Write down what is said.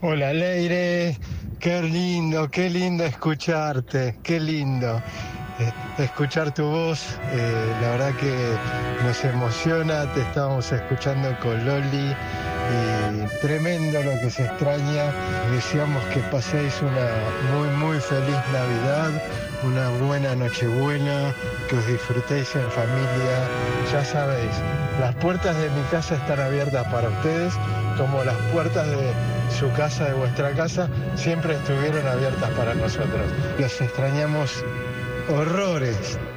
Hola Leire, qué lindo escucharte, qué lindo escuchar tu voz, la verdad que nos emociona, te estábamos escuchando con Loli y tremendo lo que se extraña, deseamos que paséis una muy feliz Navidad, una buena Nochebuena, que os disfrutéis en familia, ya sabéis, las puertas de mi casa están abiertas para ustedes, como las puertas de su casa, de vuestra casa, siempre estuvieron abiertas para nosotros. Los extrañamos horrores.